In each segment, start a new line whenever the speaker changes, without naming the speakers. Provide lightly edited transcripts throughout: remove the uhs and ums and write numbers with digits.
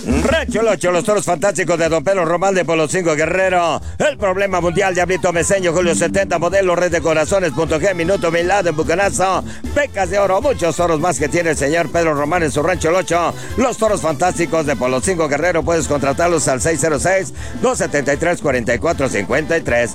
Rancho Locho, los toros fantásticos de Don Pedro Román de Polo 5 Guerrero. El problema mundial, Diablito Meseño, Julio 70, modelo, Red de Corazones, .g, Minuto, Bin Laden, Bucanazo, Pecas de Oro, muchos toros más que tiene el señor Pedro Román en su Rancho Locho. Los toros fantásticos de Polo 5 Guerrero, puedes contratarlos al 606-273-4453.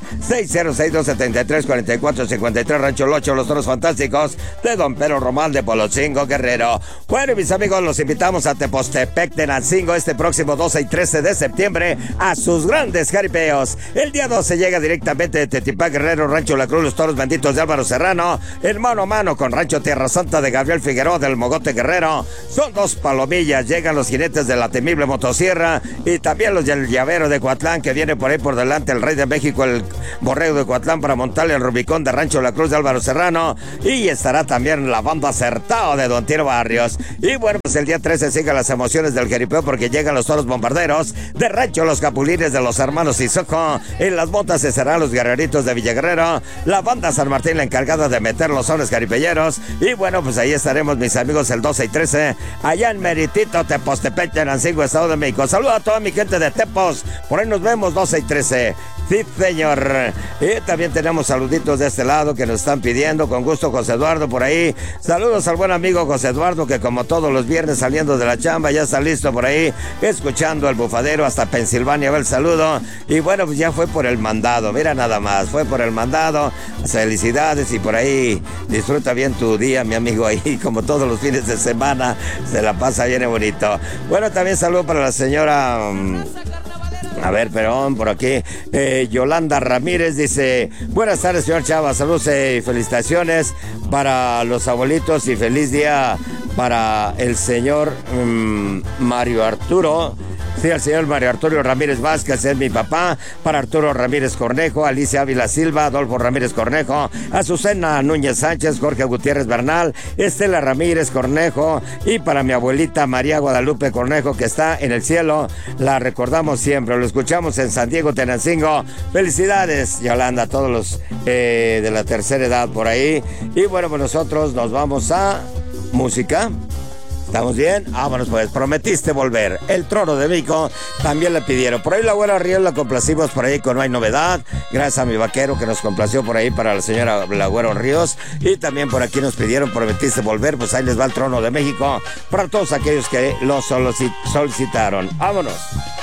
606-273-4453, Rancho Locho, los toros fantásticos de Don Pedro Román de Polo 5 Guerrero. Bueno, mis amigos, los invitamos a Tepostepec de Nancingo este próximo 12 y 13 de septiembre a sus grandes jaripeos. El día 12 llega directamente de Tetipá Guerrero, Rancho La Cruz, los toros benditos de Álvaro Serrano, en mano a mano con Rancho Tierra Santa de Gabriel Figueroa del Mogote Guerrero. Son dos palomillas, llegan los jinetes de la temible motosierra y también los del llavero de Coatlán, que viene por ahí por delante el Rey de México, el Borrego de Coatlán, para montarle el Rubicón de Rancho La Cruz de Álvaro Serrano. Y estará también la banda Acertado de Don Tiro Barrios. Y bueno, pues el día 13 sigan las emociones del jaripeo, porque llegan los toros bombarderos de Rancho Los Capulines de los hermanos Isoco. En las botas se serán los guerreritos de Villaguerrero, la banda San Martín, la encargada de meter los sones jaripelleros. Y bueno, pues ahí estaremos, mis amigos, el 12 y 13 allá en Meritito, Tepostepec, Tenancingo, Estado de México. Saludos a toda mi gente de Tepos, por ahí nos vemos 12 y 13. Sí, señor. Y también tenemos saluditos de este lado que nos están pidiendo, con gusto, José Eduardo por ahí. Saludos al buen amigo José Eduardo, que como todos los viernes saliendo de la chamba ya está listo por ahí, escuchando el bufadero hasta Pensilvania. Va el saludo. Y bueno, pues ya fue por el mandado, mira nada más, fue por el mandado. Felicidades, y por ahí disfruta bien tu día, mi amigo, ahí como todos los fines de semana, se la pasa bien bonito. Bueno, también saludo para la señora... A ver, perdón, por aquí, Yolanda Ramírez dice: buenas tardes, señor Chava, saludos y felicitaciones para los abuelitos y feliz día para el señor Mario Arturo. Sí, al señor Mario Arturo Ramírez Vázquez, es mi papá. Para Arturo Ramírez Cornejo, Alicia Ávila Silva, Adolfo Ramírez Cornejo, Azucena Núñez Sánchez, Jorge Gutiérrez Bernal, Estela Ramírez Cornejo, y para mi abuelita María Guadalupe Cornejo, que está en el cielo, la recordamos siempre, lo escuchamos en San Diego, Tenancingo. Felicidades, Yolanda, a todos los de la tercera edad por ahí. Y bueno, pues nosotros nos vamos a música. ¿Estamos bien? Vámonos pues, prometiste volver. El Trono de México también le pidieron. Por ahí la Güera Ríos la complacimos por ahí con No Hay Novedad. Gracias a mi vaquero que nos complació por ahí para la señora La Güera Ríos. Y también por aquí nos pidieron Prometiste volver. Pues ahí les va el Trono de México para todos aquellos que lo solicitaron. Vámonos.